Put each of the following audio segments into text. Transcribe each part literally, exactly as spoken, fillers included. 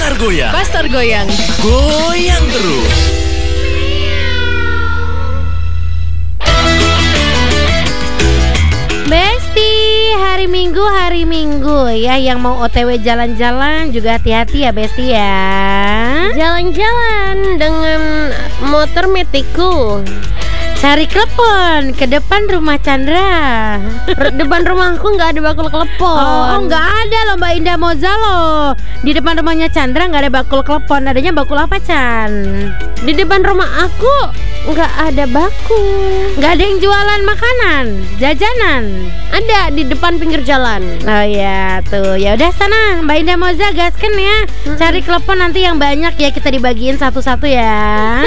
Pasar Goyang. Pasar Goyang. Goyang terus. Besti, hari Minggu, hari Minggu ya. Yang mau O T W jalan-jalan juga hati-hati ya Besti ya. Jalan-jalan dengan motor metiku. Cari klepon ke depan rumah Chandra. Depan rumahku nggak ada bakul klepon. Oh, nggak ada loh Mbak Indah Moza loh. Di depan rumahnya Chandra nggak ada bakul klepon. Adanya bakul apa, Chan? Di depan rumah aku nggak ada bakul. Nggak ada yang jualan makanan, jajanan. Ada di depan pinggir jalan. Oh ya tuh, ya udah sana Mbak Indah Moza gasken ya. Mm-mm. Cari klepon nanti yang banyak ya, kita dibagiin satu-satu ya.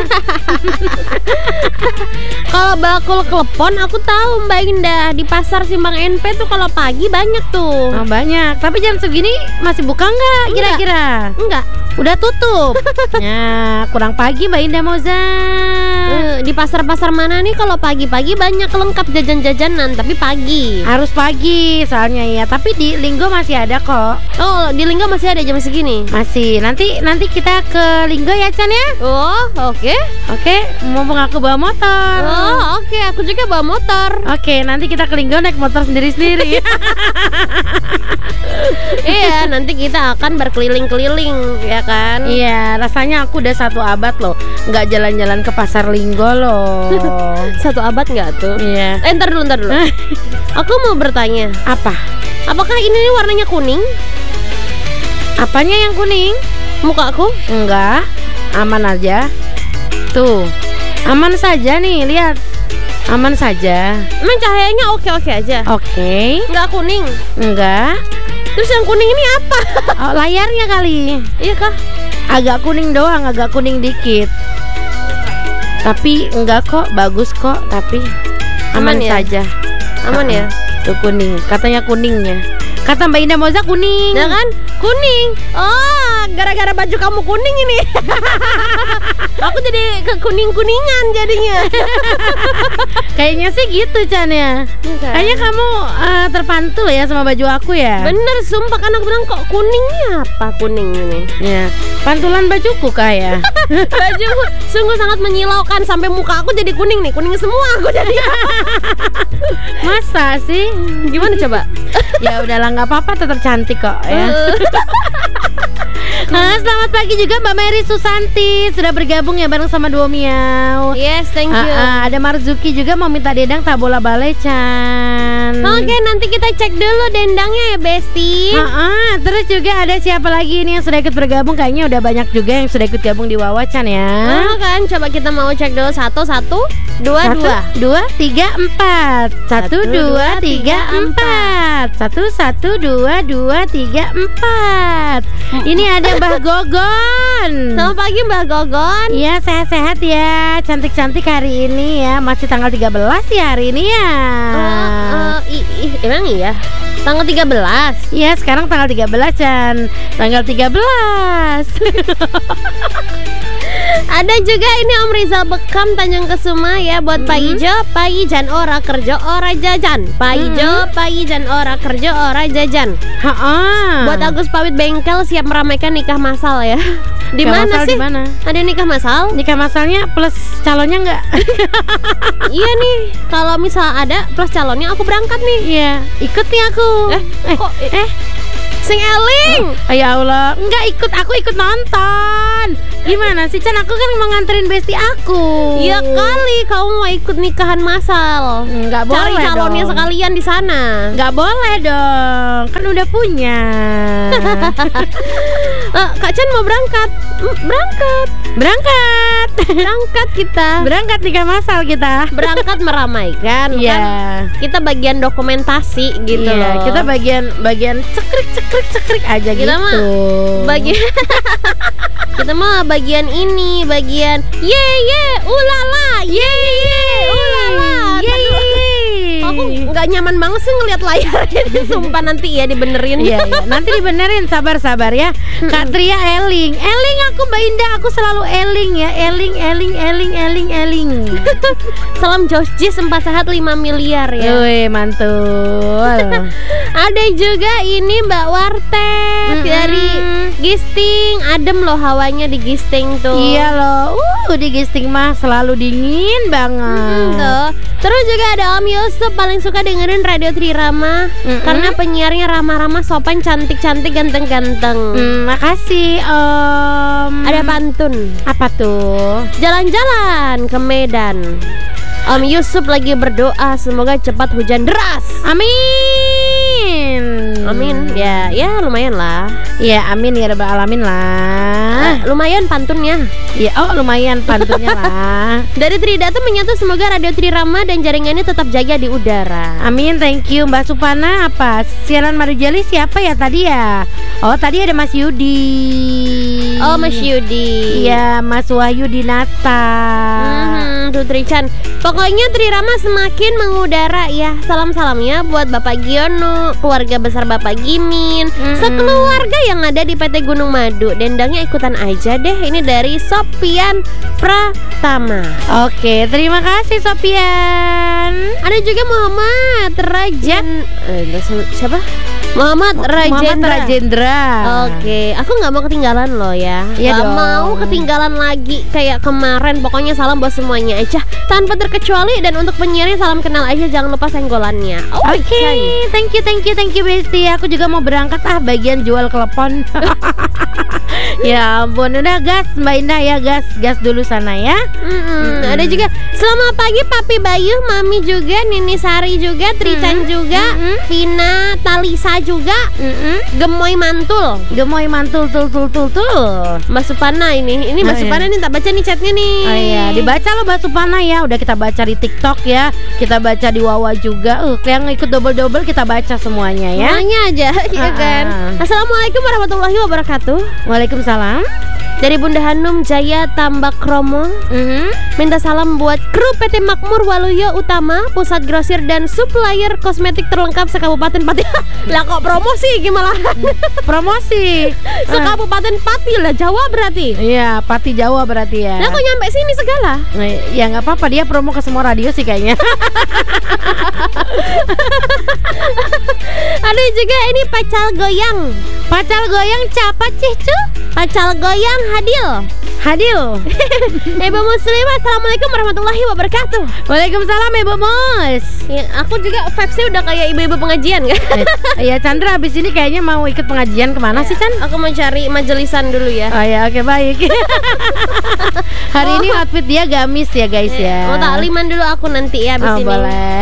Kalau bakul klepon aku tahu Mbak Indah, di pasar Simpang N P tuh kalau pagi banyak tuh. Oh banyak, tapi jam segini masih buka nggak kira-kira? Enggak. Udah tutup. Ya kurang pagi Mbak Indah Moza. Eh, di pasar-pasar mana nih kalau pagi-pagi banyak lengkap jajan-jajanan, tapi pagi. Harus pagi soalnya ya, tapi di Linggo masih ada kok. Oh, di Linggo masih ada jam segini. Masih. Nanti nanti kita ke Linggo ya Chan ya. Oh, oke. Oke, mumpung aku bawa motor. Oh, oke, aku juga bawa motor. Oke, nanti kita ke Linggo naik motor sendiri-sendiri. Iya, nanti kita akan berkeliling-keliling ya kan. Iya, rasanya aku udah satu abad loh nggak jalan-jalan ke pasar Linggo loh. Satu abad nggak tuh? Iya. Eh, ntar dulu, ntar dulu. Aku mau bertanya, Apa? apakah ini nih warnanya kuning? Apanya yang kuning? Mukaku? Enggak, aman aja. Tuh, aman saja nih, lihat. Aman saja. Emang cahayanya oke-oke aja? Oke. Nggak kuning? Enggak. Terus yang kuning ini apa? Oh, layarnya kali. Iya kah? Agak kuning doang, agak kuning dikit. Tapi enggak kok, bagus kok. Tapi aman, Aman ya? saja. Aman ya? Tuh kuning, katanya kuningnya. Kata Mbak Indah Moza kuning. Ya kan? Kuning. Oh, gara-gara baju kamu kuning ini. Aku jadi ke kuning-kuningan jadinya. Kayaknya sih gitu Chan ya. Kayaknya kamu uh, terpantul ya sama baju aku ya. Bener, sumpah kan aku bilang kok kuningnya apa kuning ini. Ya, pantulan bajuku kah ya? Baju sungguh sangat menyilaukan, sampai muka aku jadi kuning nih, kuning semua aku jadi. Masa sih? Gimana coba? Ya udahlah, nggak apa-apa, tetap cantik kok ya. Nah, selamat pagi juga Mbak Mary Susanti, sudah bergabung ya bareng sama Duo Miau. Yes, thank you. Ah, ah, ada Marzuki juga mau minta dendang tak bola balai Chan. Oke, nanti kita cek dulu dendangnya ya Besti. Ah, ah, terus juga ada siapa lagi ini yang sudah ikut bergabung? Kayaknya udah banyak juga yang sudah ikut gabung di Wawa Chan ya. Nah, kan coba kita mau cek dulu. Satu, satu, dua, Satu, dua. dua, tiga, empat. Satu, dua, tiga, empat. Satu, satu, dua, dua, tiga, empat. Ini ada Mbah Gogon. Selamat pagi Mbak Gogon. Iya, sehat-sehat ya. Cantik-cantik hari ini ya. Masih tanggal tiga belas ya hari ini ya. Uh, uh, i, i, emang iya? Tanggal tiga belas. Iya, sekarang tanggal tiga belas Chan. Tanggal tiga belas. Ada juga ini Om Rizal Bekam Tanjung Kesuma ya. Buat Pak Ijo, Pak Ijan ora kerja ora jajan. Pak Ijo, Pak Ijan ora kerja ora jajan. Ha-ha. Buat Agus Pawit Bengkel siap meramaikan nikah masal ya. Di Nikah mana masal sih? di mana? Ada nikah masal? Nikah masalnya plus calonnya enggak? Iya nih, kalau misal ada plus calonnya aku berangkat nih. Iya, ikut nih aku. Eh, eh, kok eh. Sing Eling. Oh, ya Allah, enggak ikut, aku ikut nonton. Gimana sih Chan, aku kan mau nganterin Besti aku. Iya kali kamu mau ikut nikahan masal. Enggak Cari boleh calonnya dong. sekalian di sana. Enggak boleh dong, kan udah punya. uh, Kak Chan mau berangkat. Mm, Berangkat. Berangkat. Berangkat kita. Berangkat nikah masal kita. Berangkat meramaikan. Iya. Kan kita bagian dokumentasi gitu Iya, loh. kita bagian bagian cekrik cekrik cekrik aja Kita gitu. mah bagian kita mah bagian ini, bagian ye ye ulala, ye ye ulala. Yeay. Aku nggak nyaman banget sih ngeliat layar ini. Sumpah nanti ya dibenerin. Iya, iya. Nanti dibenerin, sabar-sabar ya. Kak Tria Eling, Eling aku Mbak Indah, aku selalu Eling ya, Eling, Eling, Eling, Eling, Eling. Salam Josh J, sempat sehat lima miliar ya. Wih, mantul. Ada juga ini Mbak Wartet Mm-mm. dari Gisting. Adem loh hawanya di Gisting tuh. Iya loh, uh di Gisting mah selalu dingin banget. Hmm, tuh. Terus juga ada Om Yusuf paling suka dengerin Radio Trirama Mm-mm. karena penyiarnya ramah-ramah, sopan, cantik-cantik, ganteng-ganteng. Hmm, makasih Om. Ada pantun. Apa tuh? Jalan-jalan ke Medan. Om Yusuf lagi berdoa semoga cepat hujan deras. Amin. Amin. Ya, ya lumayan lah. Ya amin ya rabbal alamin lah. Eh, lumayan pantunnya. Ya oh lumayan pantunnya lah. Dari Tridatu menyatu semoga Radio Trirama dan jaringannya tetap jaya di udara. Amin, thank you Mbak Supana. Apa siaran Madu Jali siapa ya tadi ya? Oh tadi ada Mas Yudi. Oh Mas Yudi. Iya Mas Wahyu Dinata. Hmm, tuh Trichan. Pokoknya Trirama semakin mengudara ya. Salam-salamnya buat Bapak Giono, keluarga besar Bapak Gimin, Mm-mm. sekeluarga yang ada di P T Gunung Madu. Dendangnya ikutan aja deh. Ini dari Sopian Pratama. Oke, terima kasih Sopian. Ada juga Muhammad Rajan. Eh, siapa? Muhammad Muhammad Rajendra. Rajendra. Oke, aku nggak mau ketinggalan loh ya. Iya Nggak dong. mau ketinggalan lagi kayak kemarin. Pokoknya salam buat semuanya aja tanpa terkecuali. Dan untuk penyiarnya salam kenal aja, jangan lupa senggolannya. Oh, Oke, okay. thank you, thank you, thank you Besti. Aku juga mau berangkat ah bagian jual klepon. Ya ampun, udah gas Mbak Indah ya, gas, gas dulu sana ya. Mm-mm. Ada juga selamat pagi Papi Bayu, Mami juga, Nini Sari juga, Trichan juga, Mm-mm. Vina, Talisa juga, Mm-mm. Gemoy Mantul. Gemoy mantul tul tul tul tul. Mbak Supana ini, ini Mbak Oh, iya. Supana nih tak baca nih chatnya nih. Oh iya, dibaca loh Mbak Supana ya. Udah kita baca di TikTok ya, kita baca di Wawa juga. Uh, yang ikut double-double kita baca semuanya ya. Semuanya aja, ya Ah, kan. ah. Assalamualaikum warahmatullahi wabarakatuh. Waalaikumsalam. Dari Bunda Hanum Jaya Tambak Kromo. Mhm. Minta salam buat kru P T Makmur Waluyo Utama, pusat grosir dan supplier kosmetik terlengkap sekabupaten Pati. Lah kok promosi gimana? Promosi. Sekabupaten Pati lah, Jawa berarti. Iya, Pati Jawa berarti ya. Lah kok nyampe sini segala? Ya nggak apa-apa, dia promo ke semua radio sih kayaknya. Ada juga ini pacal goyang. Pacal goyang capat sih cu? Pacal goyang Hadil. Hadil. Ibu Muslimah, assalamualaikum warahmatullahi wabarakatuh. Waalaikumsalam Ibu Mus. Ya, aku juga vibes-nya udah kayak ibu-ibu pengajian kan? Iya Chandra abis ini kayaknya mau ikut pengajian kemana sih Chan? Aku mau cari majelisan dulu ya. Oh ya oke baik. Hari ini outfit dia gamis ya guys ya. Mau takliman dulu aku nanti ya abis Oh ini. boleh.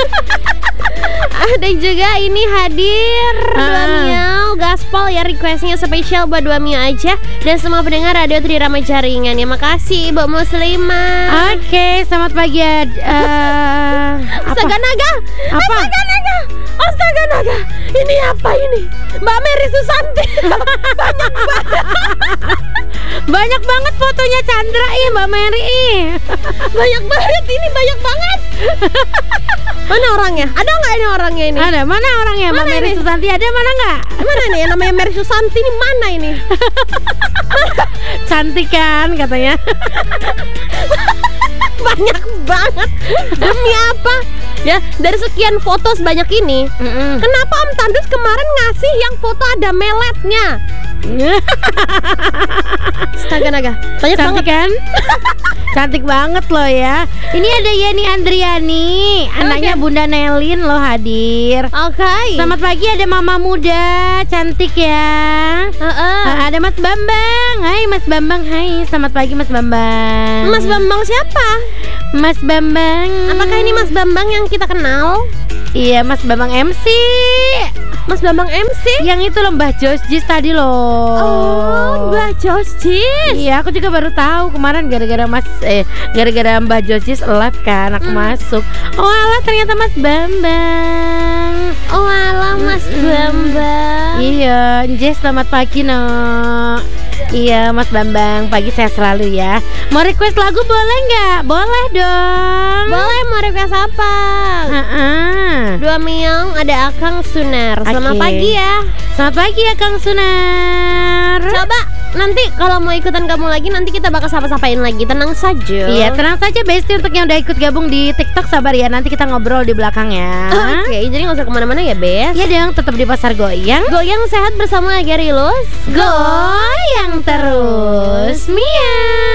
Ada juga ini hadir Dua Ah. Miau Gaspol ya, requestnya spesial buat Dua Miau aja dan semua pendengar Radio Trirama Jaringan ya. Makasih Ibu Muslimah. Oke, selamat pagi ya. Eh, Astaga apa? naga. Apa? Astaga naga. Astaga naga. Ini apa ini? Mbak Mary Susanti. Banyak banget. Banyak banget fotonya Chandra ih Mbak Mary ih. Banyak banget ini, banyak banget. Mana orangnya? Ada nggak ini orangnya ini? Ada mana orangnya Mbak Mana Mary ini? Susanti ada mana nggak? Mana nih yang namanya Mary Susanti ini, mana ini? Cantik kan katanya. Banyak banget. Demi apa? Ya, dari sekian foto sebanyak ini, Mm-mm. kenapa Om Tandus kemarin ngasih yang foto ada meletnya? Astaga naga. Banyak Cantik banget. kan? Cantik banget loh ya. Ini ada Yeni Andriani, anaknya Bunda Nelin loh hadir. Oke. Selamat pagi, ada Mama Muda, cantik ya. Heeh. Ah, ada Mas Bambang. Hai Mas Bambang, hai. Selamat pagi Mas Bambang. Mas Bambang siapa? Mas Bambang. Apakah ini Mas Bambang yang kita kenal? Iya, Mas Bambang M C. Mas Bambang M C? Yang itu loh Mbah Jos Jis tadi loh. Oh, Mbak Josis. Iya, aku juga baru tahu kemarin gara-gara Mas eh gara-gara Mbah Josis live kan aku Hmm. masuk. Oh, alah ternyata Mas Bambang. Oh alah Mas Mm-mm. Bambang. Iya, Jess selamat pagi, Nok. Iya Mas Bambang, pagi sehat selalu ya. Mau request lagu boleh nggak? Boleh dong. Boleh, mau request apa? Uh-uh. Dua Miong, ada Akang Sunar. Selamat Oke. pagi ya. Selamat pagi ya Kang Sunar. Coba nanti kalau mau ikutan kamu lagi, nanti kita bakal sapa-sapain lagi. Tenang saja. Iya tenang saja Besti, untuk yang udah ikut gabung di TikTok sabar ya, nanti kita ngobrol di belakang ya. Oke, jadi nggak usah kemana-mana ya, Bes. Iya dong, tetap di Pasar Goyang. Goyang sehat bersama Gary Lus. Goyang terus, Mia.